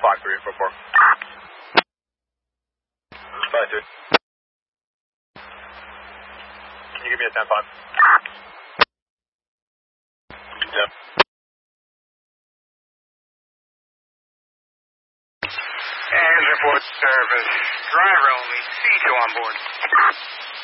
5344. 53. Can you give me a 10-5? Yeah. And report service. Driver only. C2 on board.